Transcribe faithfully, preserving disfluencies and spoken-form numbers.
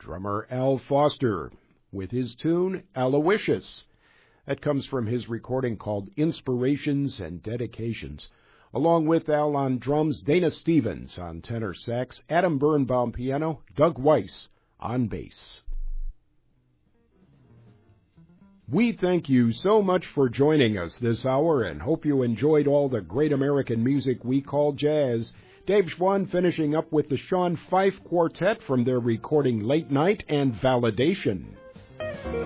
drummer Al Foster, with his tune Aloysius. That comes from his recording called Inspirations and Dedications. Along with Al on drums, Dana Stevens on tenor sax, Adam Birnbaum piano, Doug Weiss on bass. We thank you so much for joining us this hour and hope you enjoyed all the great American music we call jazz. Dave Schwann finishing up with the Sean Fife Quartet from their recording Late Night and Validation.